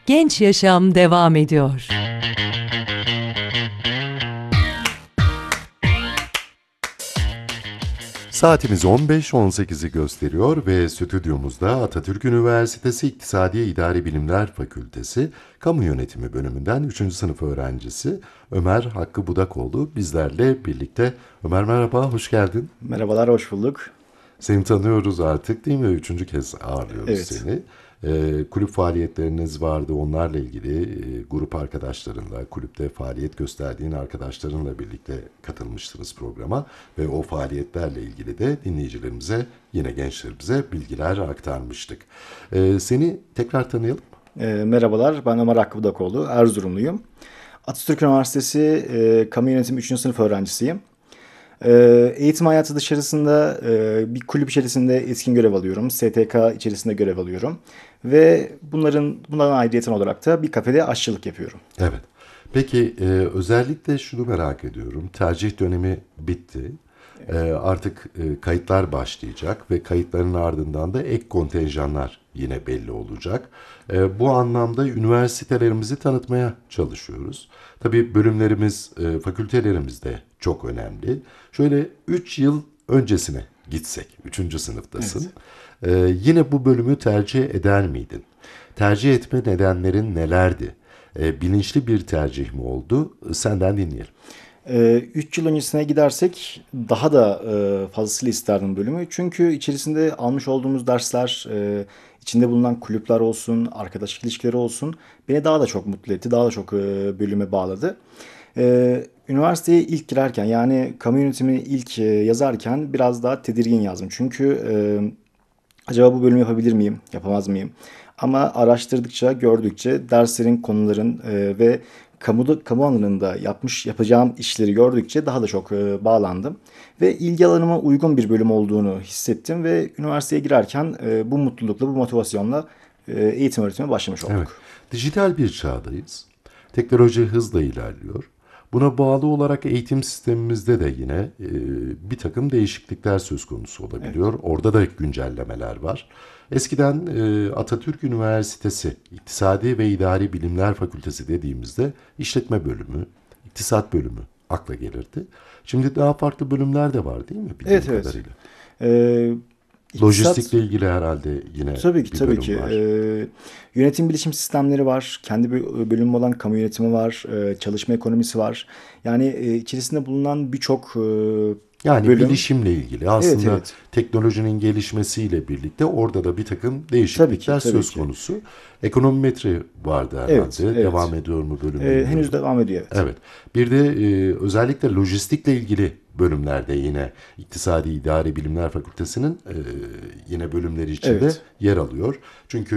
Genç Yaşam devam ediyor. Saatimiz 15.18'i gösteriyor ve stüdyomuzda Atatürk Üniversitesi İktisadi İdari Bilimler Fakültesi Kamu Yönetimi bölümünden 3. sınıf öğrencisi Ömer Hakkı Budakoğlu bizlerle birlikte. Ömer merhaba, hoş geldin. Merhabalar, hoş bulduk. Seni tanıyoruz artık değil mi? 3. kez ağırlıyoruz Evet. seni. Kulüp faaliyetleriniz vardı, onlarla ilgili grup arkadaşlarınla, kulüpte faaliyet gösterdiğin arkadaşlarınla birlikte katılmıştınız programa ve o faaliyetlerle ilgili de dinleyicilerimize, yine gençlerimize bilgiler aktarmıştık. Seni tekrar tanıyalım. Merhabalar, ben Ömer Hakkı Budakoğlu, Erzurumluyum. Atatürk Üniversitesi Kamu Yönetimi 3. sınıf öğrencisiyim. Eğitim hayatı dışarısında bir kulüp içerisinde etkin görev alıyorum. STK içerisinde görev alıyorum. Ve bundan ayrıyeten olarak da bir kafede aşçılık yapıyorum. Evet. Peki özellikle şunu merak ediyorum. Tercih dönemi bitti. Artık kayıtlar başlayacak ve kayıtların ardından da ek kontenjanlar yine belli olacak. Bu anlamda üniversitelerimizi tanıtmaya çalışıyoruz. Tabii bölümlerimiz, fakültelerimiz de çok önemli. Şöyle 3 yıl öncesine gitsek, 3. sınıftasın. Yine bu bölümü tercih eder miydin? Tercih etme nedenlerin nelerdi? Bilinçli bir tercih mi oldu? Senden dinleyelim. 3 yıl öncesine gidersek daha da fazlasıyla isterdim bölümü. Çünkü içerisinde almış olduğumuz dersler, içinde bulunan kulüpler olsun, arkadaşlık ilişkileri olsun beni daha da çok mutlu etti, daha da çok bölüme bağladı. Üniversiteye ilk girerken yani kamu yönetimini ilk yazarken biraz daha tedirgin yazdım. Çünkü acaba bu bölümü yapabilir miyim, yapamaz mıyım? Ama araştırdıkça, gördükçe derslerin, konuların ve kamu alanında yapacağım işleri gördükçe daha da çok bağlandım. Ve ilgi alanıma uygun bir bölüm olduğunu hissettim ve üniversiteye girerken bu mutlulukla, bu motivasyonla eğitim öğretime başlamış Evet, olduk. dijital bir çağdayız. Teknoloji hızla ilerliyor. Buna bağlı olarak eğitim sistemimizde de yine bir takım değişiklikler söz konusu olabiliyor. Orada da güncellemeler var. Eskiden Atatürk Üniversitesi İktisadi ve İdari Bilimler Fakültesi dediğimizde işletme bölümü, iktisat bölümü akla gelirdi. Şimdi daha farklı bölümler de var değil mi bildiğim Evet, evet. kadarıyla? E, İktisat, Lojistikle ilgili herhalde yine tabii ki, bir tabii bölüm ki. var. Yönetim bilişim sistemleri var. Kendi bölümü olan kamu yönetimi var. Çalışma ekonomisi var. Yani içerisinde bulunan birçok Yani bölüm. bilişimle ilgili Evet, aslında evet. teknolojinin gelişmesiyle birlikte orada da bir takım Tabii ki, değişiklikler tabii söz ki. konusu. Ekonometri vardı Evet, herhalde. evet. Devam ediyor mu bölüm bilmiyorum. Henüz devam ediyor, evet. Evet. Bir de özellikle lojistikle ilgili bölümlerde yine İktisadi İdari Bilimler Fakültesi'nin yine bölümleri içinde Evet. yer alıyor. Çünkü